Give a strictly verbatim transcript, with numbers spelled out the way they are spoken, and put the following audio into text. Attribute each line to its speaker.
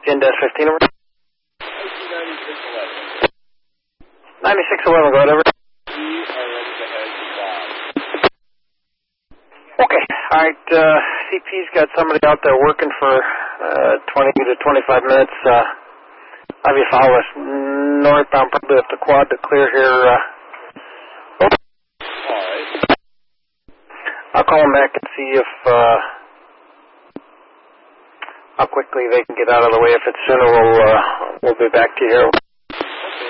Speaker 1: Gen Dash fifteen over. ninety-six eleven, go ahead, over. Okay, alright, uh, C P's got somebody out there working for uh, twenty to twenty-five minutes. Uh, have you follow us northbound, probably up the quad to clear here. Uh,
Speaker 2: Alright.
Speaker 1: I'll call them back and see if, uh, how quickly they can get out of the way. If it's sooner, we'll, uh, we'll be back to you here.